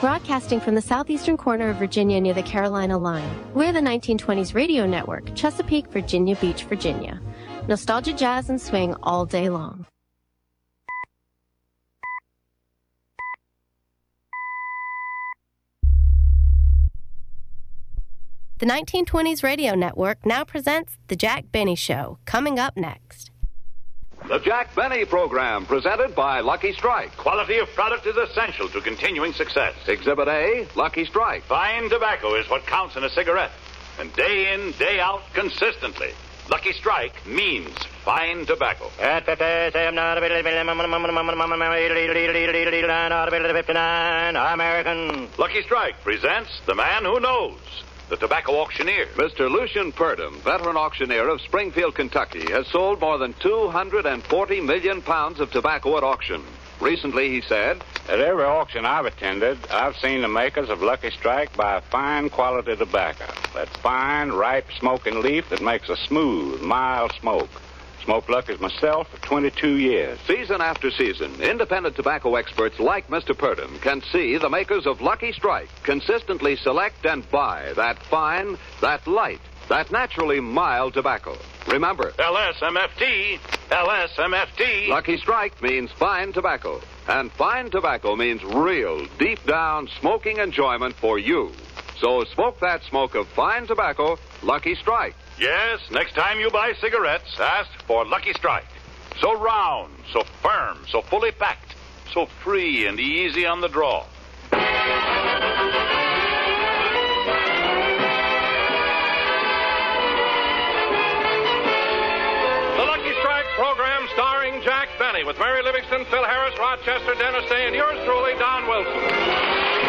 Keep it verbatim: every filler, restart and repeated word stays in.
Broadcasting from the southeastern corner of Virginia near the Carolina line, we're the nineteen twenties Radio Network, Chesapeake, Virginia Beach, Virginia. Nostalgia, jazz, and swing all day long. The nineteen twenties Radio Network now presents The Jack Benny Show, coming up next. The Jack Benny Program, presented by Lucky Strike. Quality of product is essential to continuing success. Exhibit A, Lucky Strike. Fine tobacco is what counts in a cigarette. And day in, day out, consistently, Lucky Strike means fine tobacco. American. Lucky Strike presents The Man Who Knows, the tobacco auctioneer. Mister Lucian Purdom, veteran auctioneer of Springfield, Kentucky, has sold more than two hundred forty million pounds of tobacco at auction. Recently, he said, At every auction I've attended, I've seen the makers of Lucky Strike buy fine quality tobacco. That's fine, ripe, smoking leaf that makes a smooth, mild smoke. Smoked Lucky's myself for twenty-two years. Season after season, independent tobacco experts like Mister Purdom can see the makers of Lucky Strike consistently select and buy that fine, that light, that naturally mild tobacco. Remember, L S M F T, L S M F T. Lucky Strike means fine tobacco. And fine tobacco means real, deep-down smoking enjoyment for you. So smoke that smoke of fine tobacco, Lucky Strike. Yes, next time you buy cigarettes, ask for Lucky Strike. So round, so firm, so fully packed, so free and easy on the draw. The Lucky Strike program starring Jack Benny with Mary Livingston, Phil Harris, Rochester, Dennis Day, and yours truly, Don